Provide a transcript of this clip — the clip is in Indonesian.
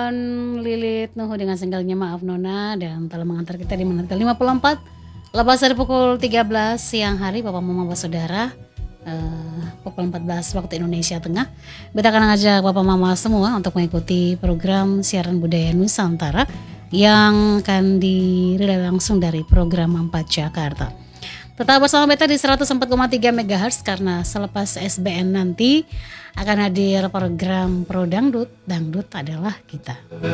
Non Lilit Nuhu dengan singgalnya Maaf Nona dan telah mengantar kita di menit ke-54. Lepas dari pukul 13 siang hari Bapak Mama Saudara, pukul 14 waktu Indonesia Tengah. Kita akan ngajak Bapak Mama semua untuk mengikuti program siaran budaya Nusantara yang akan dirilis langsung dari program 4 Jakarta. Tetap bersama beta di 104,3 MHz karena selepas SBN nanti akan hadir program Pro Dangdut. Dangdut adalah kita.